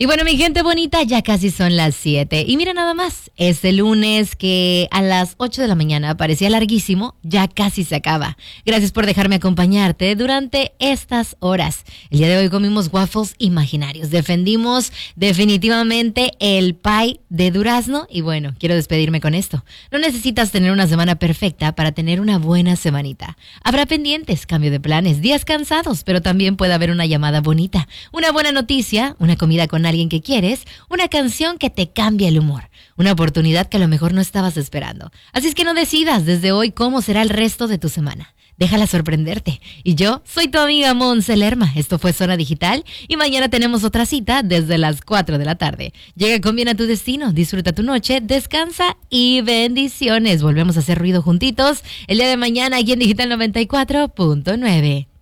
Y bueno, mi gente bonita, ya casi son las 7. Y mira nada más, este lunes que a las 8 de la mañana parecía larguísimo, ya casi se acaba. Gracias por dejarme acompañarte durante estas horas. El día de hoy comimos waffles imaginarios. Defendimos definitivamente el pie de durazno. Y bueno, quiero despedirme con esto. No necesitas tener una semana perfecta para tener una buena semanita. Habrá pendientes, cambio de planes, días cansados, pero también puede haber una llamada bonita, una buena noticia, una comida con alguien que quieres, una canción que te cambia el humor, una oportunidad que a lo mejor no estabas esperando. Así es que no decidas desde hoy cómo será el resto de tu semana. Déjala sorprenderte. Y yo soy tu amiga Monse Lerma. Esto fue Zona Digital y mañana tenemos otra cita desde las 4 de la tarde. Llega con bien a tu destino, disfruta tu noche, descansa y bendiciones. Volvemos a hacer ruido juntitos el día de mañana aquí en Digital 94.9.